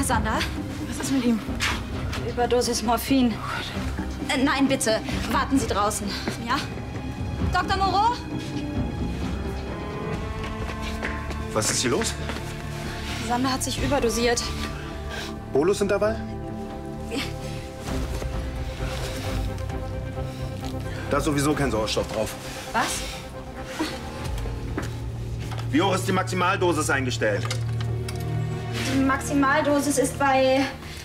Sander? Was ist mit ihm? Überdosis Morphin. Nein, bitte. Warten Sie draußen. Ja? Dr. Moreau? Was ist hier los? Sander hat sich überdosiert. Bolusintervall? Da ist sowieso kein Sauerstoff drauf. Was? Wie hoch ist die Maximaldosis eingestellt? Die Maximaldosis ist bei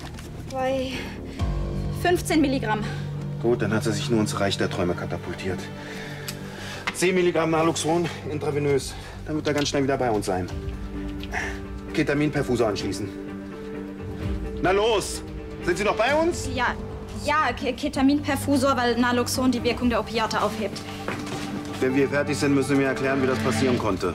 15 Milligramm. Gut, dann hat er sich nur ins Reich der Träume katapultiert. 10 Milligramm Naloxon intravenös. Dann wird er ganz schnell wieder bei uns sein. Ketaminperfuser anschließen. Na los! Sind Sie noch bei uns? Ja, Ketaminperfusor, weil Naloxon die Wirkung der Opiate aufhebt. Wenn wir fertig sind, müssen Sie mir erklären, wie das passieren konnte.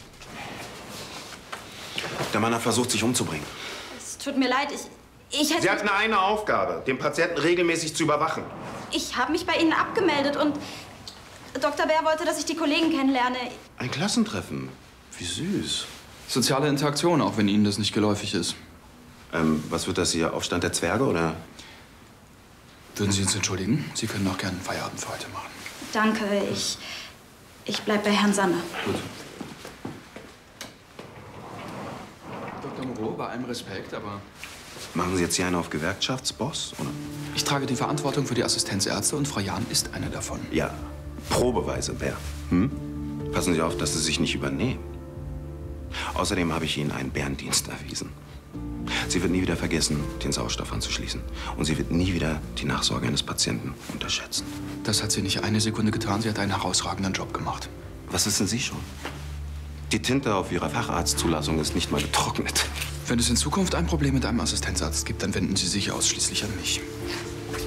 Der Mann hat versucht, sich umzubringen. Es tut mir leid, ich hätte... Sie hatten eine Aufgabe, den Patienten regelmäßig zu überwachen. Ich habe mich bei Ihnen abgemeldet und Dr. Bär wollte, dass ich die Kollegen kennenlerne. Ein Klassentreffen. Wie süß. Soziale Interaktion, auch wenn Ihnen das nicht geläufig ist. Was wird das hier? Aufstand der Zwerge, oder? Würden Sie uns entschuldigen? Sie können auch gerne Feierabend für heute machen. Danke, ich bleib bei Herrn Sander. Gut. Dr. Moreau, bei allem Respekt, aber... Machen Sie jetzt hier einen auf Gewerkschaftsboss, oder? Ich trage die Verantwortung für die Assistenzärzte und Frau Jahn ist eine davon. Ja, probeweise, Bär. Hm? Passen Sie auf, dass Sie sich nicht übernehmen. Außerdem habe ich Ihnen einen Bärendienst erwiesen. Sie wird nie wieder vergessen, den Sauerstoff anzuschließen. Und sie wird nie wieder die Nachsorge eines Patienten unterschätzen. Das hat sie nicht eine Sekunde getan. Sie hat einen herausragenden Job gemacht. Was wissen Sie schon? Die Tinte auf Ihrer Facharztzulassung ist nicht mal getrocknet. Wenn es in Zukunft ein Problem mit einem Assistenzarzt gibt, dann wenden Sie sich ausschließlich an mich.